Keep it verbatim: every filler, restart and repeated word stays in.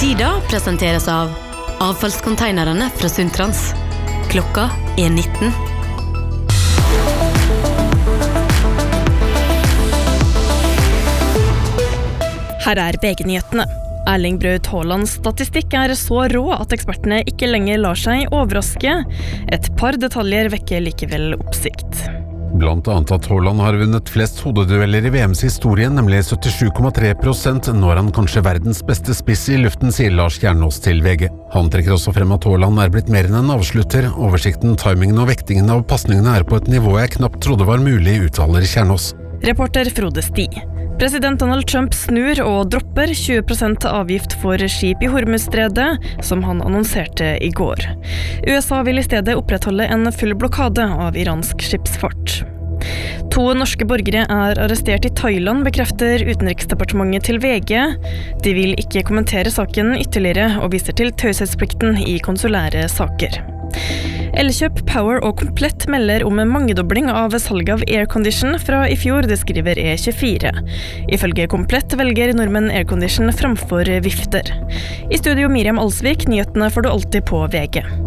Sida presenteres av avfallskonteinerne fra Sundtrans. Klokka er nitten. Her er V G-nyhetene. Erling Braut Haalands statistikk er så rå at ekspertene ikke lenger lar seg overraske. Et par detaljer vekker likevel oppsikt. Blant annet at Haaland har vunnet flest hodedueller i V M's historie, nemlig syttisju komma tre prosent. Nå er han kanskje verdens beste spiss i luften, sier Lars Kjernås til V G. Han trekker også frem at Haaland er blitt mer enn en avslutter. Oversikten, timingen og vektingen av passningene er på et nivå jeg knapt trodde var mulig, uttaler Kjernås. Reporter Frode Sti. President Donald Trump snur og dropper tjue prosent avgift for skip i Hormuzstredet, som han annonserte i går. U S A vil i stedet opprettholde en full blokade av iransk skipsfart. To norske borgere er arrestert i Thailand, bekrefter Utenriksdepartementet til V G. De vil ikke kommentere saken ytterligere og viser til taushetsplikten i konsulære saker. Elkjøp, Power og Komplett melder om en mangedobling av salg av aircondition fra i fjor, det skriver E tjuefire. Ifølge Komplett velger nordmenn aircondition framfor vifter. I studio Miriam Alsvik, nyhetene får du alltid på V G.